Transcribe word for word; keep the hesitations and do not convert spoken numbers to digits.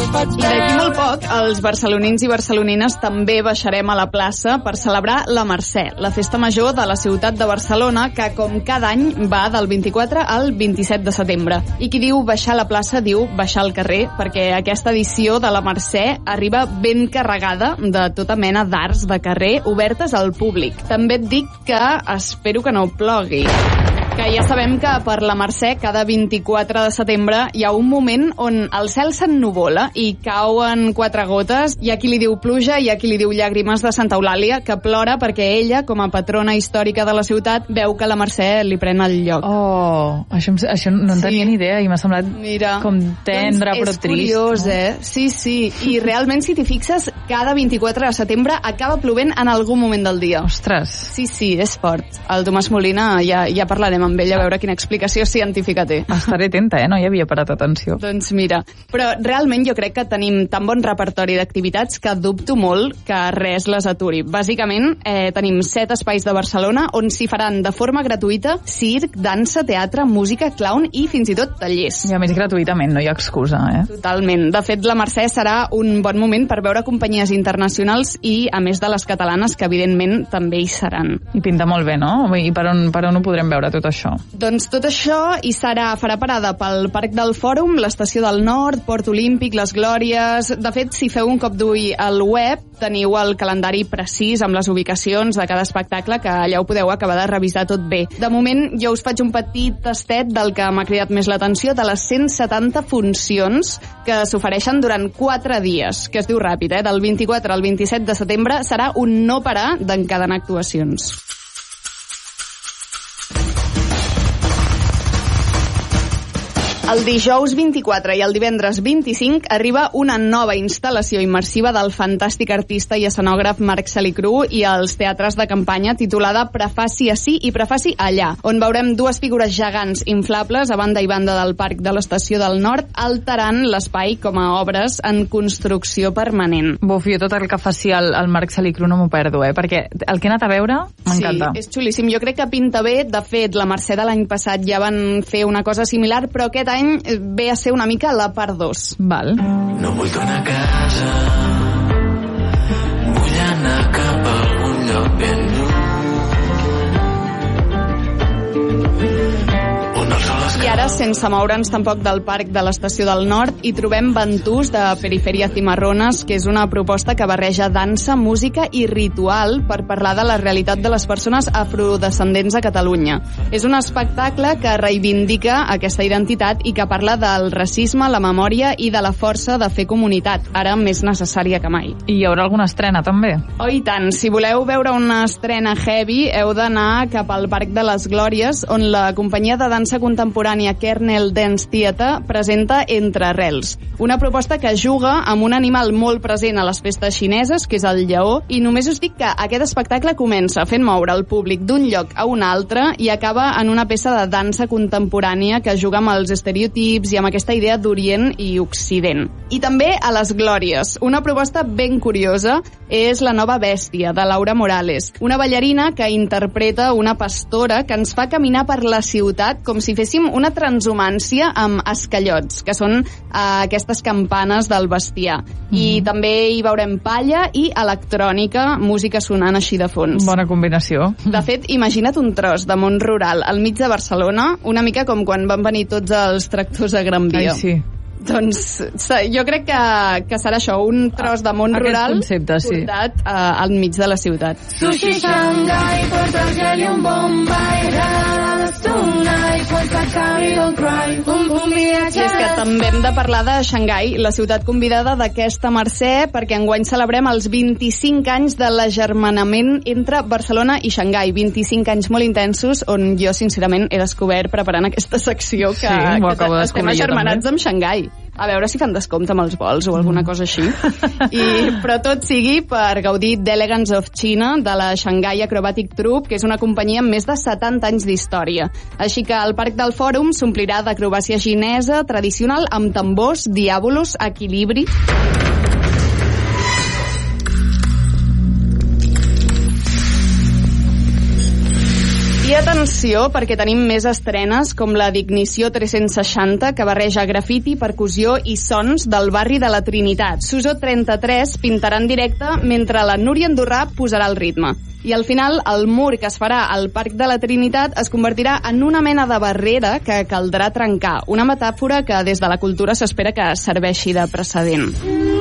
I d'aquí molt poc, els barcelonins i barcelonines també baixarem a la plaça per celebrar la Mercè, la festa major de la ciutat de Barcelona, que com cada any va del vint-i-quatre al vint-i-set de setembre. I qui diu baixar a la plaça diu baixar al carrer, perquè aquesta edició de la Mercè arriba ben carregada de tota mena d'arts de carrer obertes al públic. També et dic que espero que no plogui. Que ja sabem que per la Mercè cada vint-i-quatre de setembre hi ha un moment on el cel s'ennuvola i cauen quatre gotes. Hi ha qui li diu pluja, hi ha qui li diu llàgrimes de Santa Eulàlia, que plora perquè ella, com a patrona històrica de la ciutat, veu que la Mercè li pren el lloc. Oh, això, això no en tenia sí. ni idea i m'ha semblat Mira, com tendre doncs però és trist. És curiós, no? eh? Sí, sí. I realment, si t'hi fixes, cada vint-i-quatre de setembre acaba plovent en algun moment del dia. Ostres. Sí, sí, és fort. El Tomàs Molina, ja, ja parlarem amb ell a veure quina explicació científica té. Estaré atenta, eh? No hi havia parat atenció. Doncs mira, però realment jo crec que tenim tan bon repertori d'activitats que dubto molt que res les aturi. Bàsicament, eh, tenim set espais de Barcelona on s'hi faran de forma gratuïta circ, dansa, teatre, música, clown i fins i tot tallers. I a més gratuïtament, no hi ha excusa, eh? Totalment. De fet, la Mercè serà un bon moment per veure companyies internacionals i, a més de les catalanes, que evidentment també hi seran. I pinta molt bé, no? I per on, per on ho podrem veure, tot això? Doncs tot això hi serà, farà parada pel Parc del Fòrum, l'Estació del Nord, Port Olímpic, les Glòries. De fet, si feu un cop d'ull al web, teniu el calendari precís amb les ubicacions de cada espectacle, que allà ho podeu acabar de revisar tot bé. De moment, jo us faig un petit tastet del que m'ha cridat més l'atenció, de les cent setanta funcions que s'ofereixen durant quatre dies, que es diu ràpid, eh? Del vint-i-quatre al vint-i-set de setembre serà un no parar d'encadenar actuacions. El dijous vint-i-quatre i el divendres vint-i-cinc arriba una nova instal·lació immersiva del fantàstic artista i escenògraf Marc Salicru i els teatres de campanya, titulada Prefaci ací i Prefaci allà, on veurem dues figures gegants inflables a banda i banda del Parc de l'Estació del Nord, alterant l'espai com a obres en construcció permanent. Buf, jo tot el que faci el, el Marc Salicru no m'ho perdo, eh? Perquè el que he anat a veure m'encanta. Sí, és xulíssim. Jo crec que pinta bé. De fet, la Mercè de l'any passat ja van fer una cosa similar, però aquest any ve a ser una mica la part dos. Val. No vull tornar a casa, vull anar cap a algun lloc ben lluny. I ara, sense moure'ns tampoc del Parc de l'Estació del Nord, hi trobem Ventús de Periferia Cimarrones, que és una proposta que barreja dansa, música i ritual per parlar de la realitat de les persones afrodescendents a Catalunya. És un espectacle que reivindica aquesta identitat i que parla del racisme, la memòria i de la força de fer comunitat, ara més necessària que mai. I hi haurà alguna estrena, també? Oh, i tant. Si voleu veure una estrena heavy, heu d'anar cap al Parc de les Glòries, on la companyia de dansa contemporània Kernel Dance Theatre presenta Entre Arrels, una proposta que juga amb un animal molt present a les festes xineses, que és el lleó, i només us dic que aquest espectacle comença fent moure el públic d'un lloc a un altre i acaba en una peça de dansa contemporània que juga amb els estereotips i amb aquesta idea d'Orient i Occident. I també a les Glòries, una proposta ben curiosa és La nova bèstia, de Laura Morales, una ballarina que interpreta una pastora que ens fa caminar per la ciutat com si féssim una transhumància amb escallots, que són uh, aquestes campanes del bestiar. Mm. I també hi veurem palla i electrònica, música sonant així de fons. Bona combinació. De fet, imagina't un tros de món rural al mig de Barcelona, una mica com quan van venir tots els tractors a Gran Via. Ai, sí. Doncs jo crec que, que serà això, un tros de món Aquest rural concepte, sí. portat uh, al mig de la ciutat. Sushi Shanghai, porta el gel i un Bombay, regalades tonight, porta carry on cry, un un viatge. I és que també hem de parlar de Xangai, la ciutat convidada d'aquesta Mercè, perquè enguany celebrem els vint-i-cinc anys de l'agermanament entre Barcelona i Xangai. vint-i-cinc anys molt intensos, on jo sincerament he descobert preparant aquesta secció que, sí, que estem agermanats amb Xangai. A veure si fan descompte amb els vols o alguna cosa així. I, però tot sigui per gaudir d'Elegance of China, de la Shanghai Acrobatic Troupe, que és una companyia amb més de setanta anys d'història. Així que el Parc del Fòrum s'omplirà d'acrobàcia xinesa tradicional amb tambors, diàbolos, equilibri... I atenció, perquè tenim més estrenes, com la d'Ignició tres-cents seixanta, que barreja grafiti, percussió i sons del barri de la Trinitat. Suso trenta-tres pintarà en directe, mentre la Núria Andorrà posarà el ritme. I al final, el mur que es farà al Parc de la Trinitat es convertirà en una mena de barrera que caldrà trencar. Una metàfora que des de la cultura s'espera que serveixi de precedent.